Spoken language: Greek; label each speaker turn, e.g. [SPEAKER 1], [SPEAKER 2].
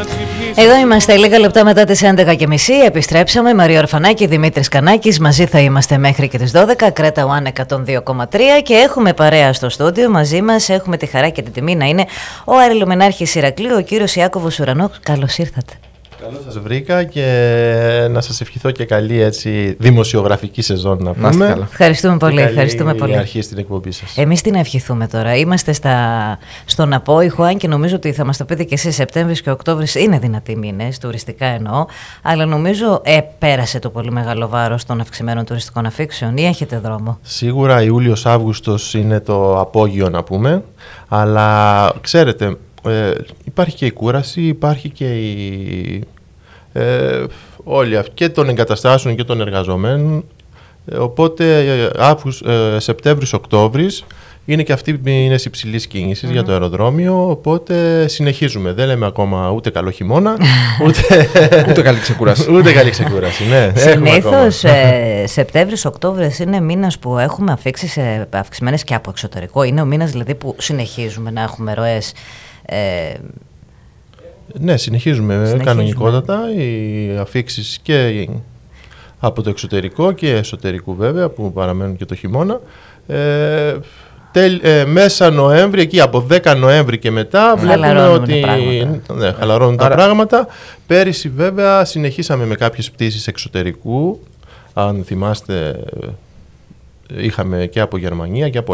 [SPEAKER 1] Εδώ είμαστε λίγα λεπτά μετά τις 11.30. Επιστρέψαμε. Μαρία Ορφανάκη, Δημήτρης Κανάκης. Μαζί θα είμαστε μέχρι και τις 12. Κρέτα One 102,3. Και έχουμε παρέα στο στούντιο μαζί μας. Έχουμε τη χαρά και την τιμή να είναι ο Αρειλομενάρχης Ηρακλείου, ο κύριος Ιάκωβος Ουρανός. Καλώς ήρθατε.
[SPEAKER 2] Καλώς σας βρήκα και να σας ευχηθώ και καλή έτσι, δημοσιογραφική σεζόν να πούμε.
[SPEAKER 1] Ευχαριστούμε πολύ.
[SPEAKER 2] Ευχαριστούμε πολύ. Αρχή στην εκπομπή σας.
[SPEAKER 1] Εμείς τι να ευχηθούμε τώρα. Είμαστε στον απόϊχο, αν και νομίζω ότι θα μας το πείτε και εσείς, Σεπτέμβρης και Οκτώβρης είναι δυνατοί μήνες, τουριστικά εννοώ, αλλά νομίζω πέρασε το πολύ μεγάλο βάρος των αυξημένων τουριστικών αφήξεων ή έχετε δρόμο?
[SPEAKER 2] Σίγουρα Ιούλιος-Αύγουστος είναι το απόγειο να πούμε, αλλά ξέρετε, υπάρχει και η κούραση, υπάρχει και όλοι και των εγκαταστάσεων και των εργαζομένων, οπότε Σεπτέμβρης-Οκτώβρης είναι και αυτοί οι μήνες υψηλής κίνησης για το αεροδρόμιο, οπότε συνεχίζουμε. Δεν λέμε ακόμα ούτε καλό χειμώνα,
[SPEAKER 3] ούτε καλή ξεκούραση.
[SPEAKER 2] Ούτε καλή ξεκούραση, ναι.
[SPEAKER 1] Συνήθως Σεπτέμβρης-Οκτώβρης είναι μήνας που έχουμε αφήξεις αυξημένες και από εξωτερικό. Είναι ο μήνας δηλαδή που συνεχίζουμε να έχουμε ροές.
[SPEAKER 2] Ναι, συνεχίζουμε κανονικότατα οι αφήξεις και από το εξωτερικό και εσωτερικού βέβαια που παραμένουν και το χειμώνα. Μέσα Νοέμβρη, εκεί από 10 Νοέμβρη και μετά βλέπουμε ότι χαλαρώνουν τα πράγματα. Πέρυσι βέβαια συνεχίσαμε με κάποιες πτήσεις εξωτερικού, αν θυμάστε είχαμε και από Γερμανία και από